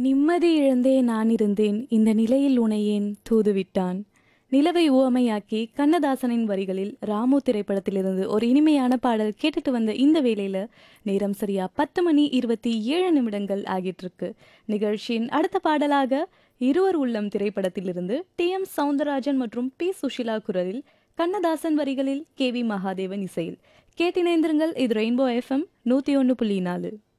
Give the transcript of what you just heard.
நிம்மதி இழந்தே நான் இருந்தேன் இந்த நிலையில் உனை ஏன் தூதுவிட்டான். நிலவை உவமையாக்கி கண்ணதாசனின் வரிகளில் ராமு திரைப்படத்திலிருந்து ஒரு இனிமையான பாடல் கேட்டுட்டு வந்த இந்த வேளையில நேரம் சரியா 10:27 ஆகிட்டு இருக்கு. நிகழ்ச்சியின் அடுத்த பாடலாக இருவர் உள்ளம் திரைப்படத்திலிருந்து டி.எம். சௌந்தரராஜன் மற்றும் பி. சுஷிலா குரலில், கண்ணதாசன் வரிகளில் கே.வி. மகாதேவன் இசையில் கேட்டிணைந்திருங்கள். இது ரெயின்போ FM 101.4.